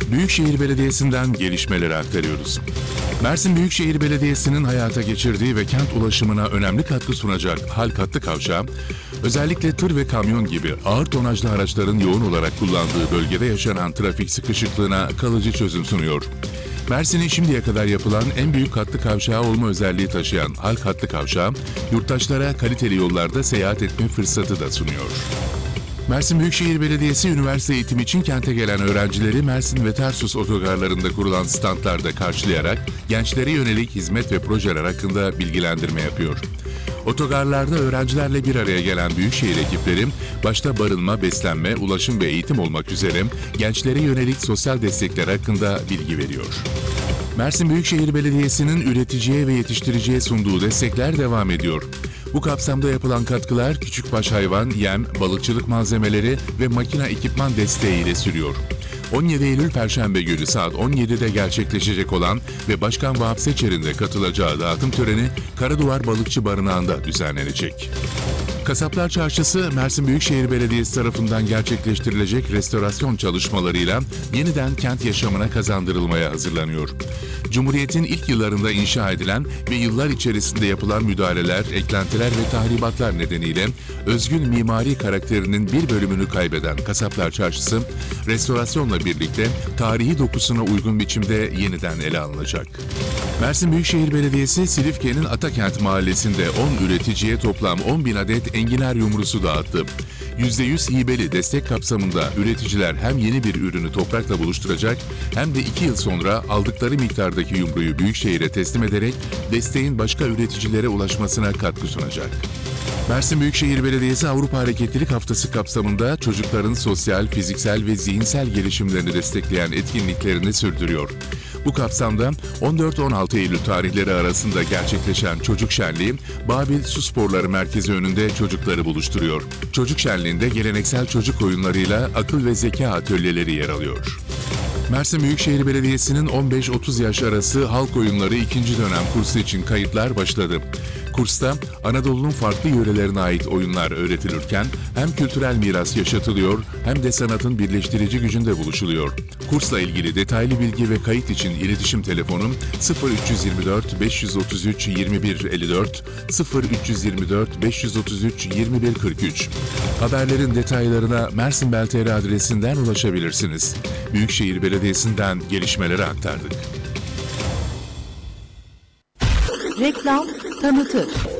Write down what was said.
Büyükşehir Belediyesi'nden gelişmeleri aktarıyoruz. Mersin Büyükşehir Belediyesi'nin hayata geçirdiği ve kent ulaşımına önemli katkı sunacak Halk Hattı Kavşağı, özellikle tır ve kamyon gibi ağır tonajlı araçların yoğun olarak kullandığı bölgede yaşanan trafik sıkışıklığına kalıcı çözüm sunuyor. Mersin'in şimdiye kadar yapılan en büyük hattı kavşağı olma özelliği taşıyan Halk Hattı Kavşağı, yurttaşlara kaliteli yollarda seyahat etme fırsatı da sunuyor. Mersin Büyükşehir Belediyesi üniversite eğitimi için kente gelen öğrencileri Mersin ve Tarsus otogarlarında kurulan standlarda karşılayarak gençlere yönelik hizmet ve projeler hakkında bilgilendirme yapıyor. Otogarlarda öğrencilerle bir araya gelen Büyükşehir ekipleri, başta barınma, beslenme, ulaşım ve eğitim olmak üzere gençlere yönelik sosyal destekler hakkında bilgi veriyor. Mersin Büyükşehir Belediyesi'nin üreticiye ve yetiştiriciye sunduğu destekler devam ediyor. Bu kapsamda yapılan katkılar küçükbaş hayvan, yem, balıkçılık malzemeleri ve makine ekipman desteğiyle sürüyor. 17 Eylül Perşembe günü saat 17'de gerçekleşecek olan ve Başkan Vahap Seçer'in de katılacağı dağıtım töreni Karaduvar Balıkçı Barınağı'nda düzenlenecek. Kasaplar Çarşısı, Mersin Büyükşehir Belediyesi tarafından gerçekleştirilecek restorasyon çalışmalarıyla yeniden kent yaşamına kazandırılmaya hazırlanıyor. Cumhuriyet'in ilk yıllarında inşa edilen ve yıllar içerisinde yapılan müdahaleler, eklentiler ve tahribatlar nedeniyle özgün mimari karakterinin bir bölümünü kaybeden Kasaplar Çarşısı, restorasyonla birlikte tarihi dokusuna uygun biçimde yeniden ele alınacak. Mersin Büyükşehir Belediyesi, Silifke'nin Atakent Mahallesi'nde 10 üreticiye toplam 10.000 adet enginar yumrusu dağıttı. %100 hibeli destek kapsamında üreticiler hem yeni bir ürünü toprakla buluşturacak hem de 2 yıl sonra aldıkları miktardaki yumruyu Büyükşehir'e teslim ederek desteğin başka üreticilere ulaşmasına katkı sunacak. Mersin Büyükşehir Belediyesi Avrupa Hareketlilik Haftası kapsamında çocukların sosyal, fiziksel ve zihinsel gelişimlerini destekleyen etkinliklerini sürdürüyor. Bu kapsamda 14-16 Eylül tarihleri arasında gerçekleşen Çocuk Şenliği, Babil Su Sporları Merkezi önünde çocukları buluşturuyor. Çocuk Şenliği'nde geleneksel çocuk oyunlarıyla akıl ve zeka atölyeleri yer alıyor. Mersin Büyükşehir Belediyesi'nin 15-30 yaş arası halk oyunları 2. dönem kursu için kayıtlar başladı. Kursta Anadolu'nun farklı yörelerine ait oyunlar öğretilirken hem kültürel miras yaşatılıyor hem de sanatın birleştirici gücünde buluşuluyor. Kursla ilgili detaylı bilgi ve kayıt için iletişim telefonum 0324 533 2154 0324 533 2143. Haberlerin detaylarına Mersin Bel.tr adresinden ulaşabilirsiniz. Büyükşehir Belediyesi'nden gelişmeleri aktardık. Reklam tanıtır.